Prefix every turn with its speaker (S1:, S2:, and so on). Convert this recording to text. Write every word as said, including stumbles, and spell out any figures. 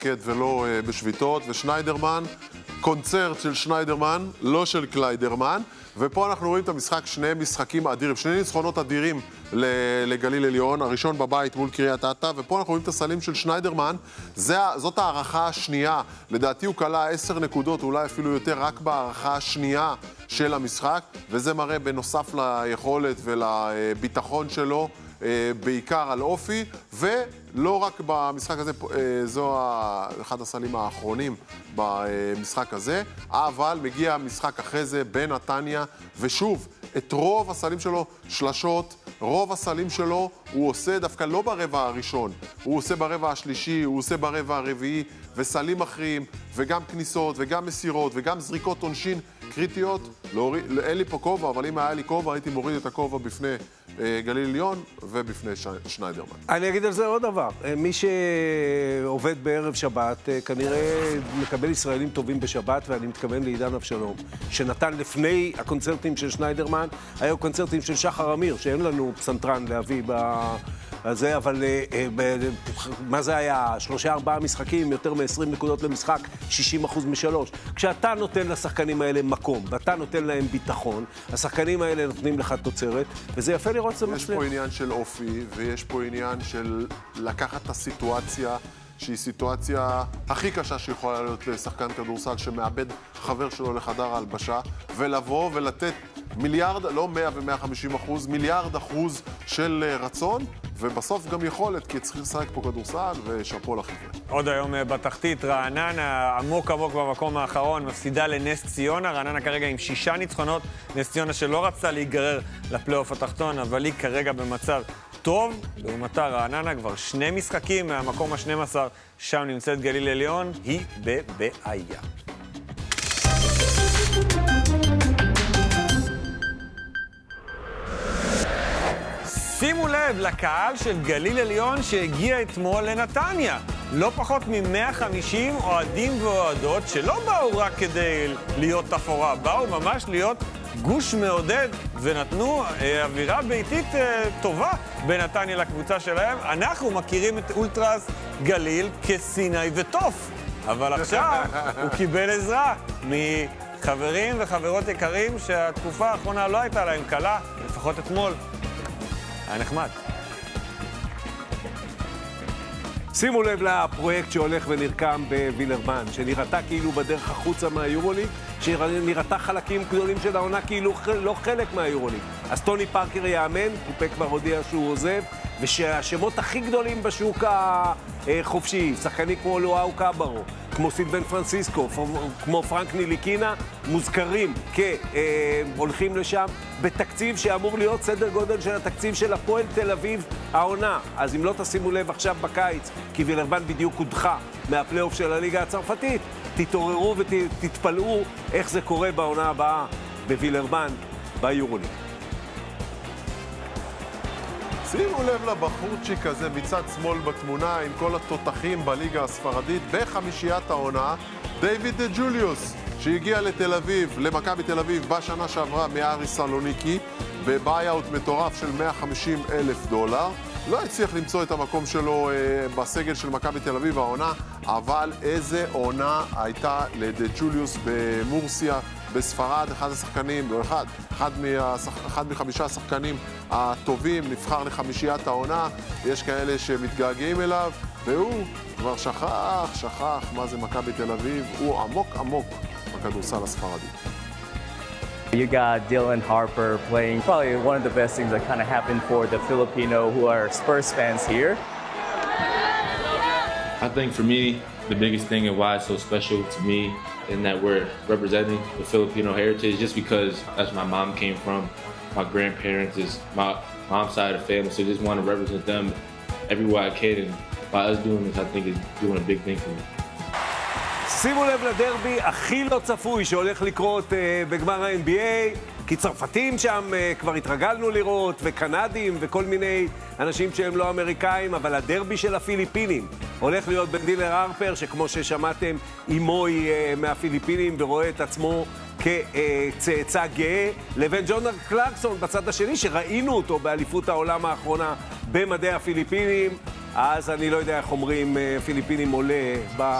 S1: ולא בשביתות, ושניידרמן, קונצרט של שניידרמן, לא של קליידרמן, ופה אנחנו רואים את המשחק, שני משחקים אדירים, שני ניצחונות אדירים לגליל עליון, הראשון בבית מול קריית אתא, ופה אנחנו רואים את הסלים של שניידרמן, זה, זאת הערכה השנייה, לדעתי הוא קלה עשר נקודות, אולי אפילו יותר, רק בהערכה השנייה של המשחק, וזה מראה בנוסף ליכולת ולביטחון שלו, בעיקר על אופי, ולא רק במשחק הזה, זו אחד הסלים האחרונים במשחק הזה, אבל מגיע המשחק אחרי זה בנתניה, ושוב, את רוב הסלים שלו, שלשות, רוב הסלים שלו הוא עושה דווקא לא ברבע הראשון, הוא עושה ברבע השלישי, הוא עושה ברבע הרביעי, וסלים אחרים, וגם כניסות, וגם מסירות, וגם זריקות עונשין קריטיות. לא, אין לי פה כובע, אבל אם היה לי כובע, הייתי מוריד את הכובע בפני אה, גליל עליון ובפני ש... שניידרמן.
S2: אני אגיד על זה עוד דבר. מי שעובד בערב שבת, כנראה מקבל ישראלים טובים בשבת, ואני מתכוון לעידן אבשלום, שנתן לפני הקונצרטים של שניידרמן, היו קונצרטים של שחר אמיר, שאין לנו פסנתרן להביא ב... זה, אבל מה זה היה? שלושה ארבעה משחקים, יותר מ-עשרים נקודות למשחק, שישים אחוז משלוש. כשאתה נותן לשחקנים האלה מקום, ואתה נותן להם ביטחון, השחקנים האלה נותנים לך תוצרת, וזה יפה לראות זה מצליח.
S1: יש פה עניין של אופי, ויש פה עניין של לקחת את הסיטואציה, שהיא סיטואציה הכי קשה שיכולה להיות לשחקן כדורסל, שמאבד חבר שלו לחדר ההלבשה, ולבוא ולתת מיליארד, לא מאה ומאה וחמישים אחוז, מיליארד אחוז של רצון, ובסוף גם יכולת, כי צריכים לשחק פה כדורסל, ושאפו לחבר'ה.
S3: עוד היום בתחתית, רעננה עמוק עמוק במקום האחרון, מפסידה לנס ציונה, רעננה כרגע עם שישה ניצחונות, נס ציונה שלא רצתה להיגרר לפלייאוף התחתון, אבל היא כרגע במצב טוב, לעומתה רעננה כבר שני משחקים מהמקום ה-שנים עשר, שם נמצאת גליל עליון, היא בבעיה. שימו לב לקהל של גליל עליון שהגיע אתמול לנתניה. לא פחות מ-מאה וחמישים אוהדים ואוהדות שלא באו רק כדי להיות תפורה, באו ממש להיות גוש מעודד ונתנו אה, אווירה ביתית אה, טובה בנתניה לקבוצה שלהם. אנחנו מכירים את אולטרס גליל כסיני וטוף, אבל עכשיו הוא קיבל עזרה מחברים וחברות יקרים שהתקופה האחרונה לא הייתה להם קלה, לפחות אתמול. היה נחמד.
S2: שימו לב לפרויקט שהולך ונרקם בווילרבן, שנראתה כאילו בדרך החוצה מהיורוליג, שנראתה חלקים גדולים של העונה כאילו לא חלק מהיורוליג. אז טוני פארקר יאמן, קופה כבר הודיע שהוא עוזב, ושהשמות הכי גדולים בשוק החופשי, שחקנים כמו לואו קאברו, כמו סילבן פרנסיסקו, כמו פרנק ניליקינה, מוזכרים כהולכים לשם בתקציב שאמור להיות סדר גודל של התקציב של הפועל תל אביב העונה. אז אם לא תשימו לב עכשיו בקיץ, כי וילרבן בדיוק הודחה מהפלייאוף של הליגה הצרפתית, תתעוררו ותתפלאו איך זה קורה בעונה הבאה בווילרבן ביורוליג.
S1: שימו לב לבחורצ'יק הזה מצד שמאל בתמונה עם כל התותחים בליגה הספרדית בחמישיית העונה, דיוויד ג'וליוס, שהגיע לתל אביב, למכבי תל אביב בשנה שעברה מאריס סלוניקי בביי-אוט מטורף של מאה וחמישים אלף דולר. לא הצליח למצוא את המקום שלו אה, בסגל של מכבי תל אביב העונה, אבל איזה עונה הייתה לג'וליוס במורסיה בספרד, אחד השחקנים, לא אחד, אחד, מהשח... אחד מחמישה השחקנים הטובים, נבחר לחמישיית העונה, יש כאלה שמתגעגעים אליו, והוא כבר שכח, שכח מה זה מכבי תל אביב, הוא עמוק עמוק בכדורסל הספרדי.
S4: You got Dylan Harper playing probably one of the best things that kind of happened for the Filipino who are Spurs fans here.
S5: I think for me, the biggest thing and why it's so special to me in that we're representing the Filipino heritage, just because that's where my mom came from. My grandparents is my mom's side of the family, so I just want to represent them everywhere I can. And by us doing this, I think it's doing a big thing for me.
S2: שימו לב לדרבי הכי לא צפוי שהולך לקרות uh, בגמר ה-אן בי איי, כי צרפתים שם uh, כבר התרגלנו לראות, וקנדים וכל מיני אנשים שהם לא אמריקאים, אבל הדרבי של הפיליפינים הולך להיות בין דילר הרפר, שכמו ששמעתם, אימו היא uh, מהפיליפינים ורואה את עצמו כצאצא גאה, לבין ג'ון קלרקסון בצד השני, שראינו אותו באליפות העולם האחרונה במדעי הפיליפינים. אז אני לא יודע איך אומרים פיליפינים עולה